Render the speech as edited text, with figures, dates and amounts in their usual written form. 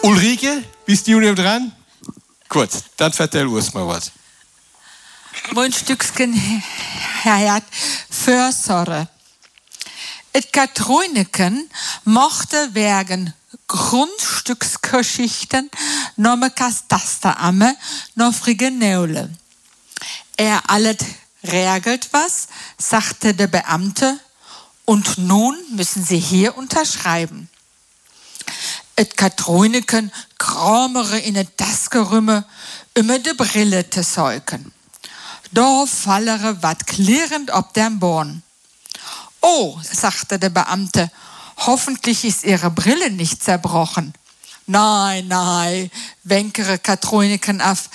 Ulrike, bist du noch dran? Gut, dann erzähl uns mal was. Mein Stückchen hat Försorge. Et Katröneken mochte wegen Grundstücksgeschichten noch me Kataster noch Frigeneule. Alles regelt was, sagte der Beamte, und nun müssen Sie hier unterschreiben. Et Katröneken kramere in et Dasgerümme immer de Brille te säuken. Da fallere wat klirrend ob dem Born. Oh, sagte der Beamte, hoffentlich ist Ihre Brille nicht zerbrochen. Nein, wenkere Katröneken af,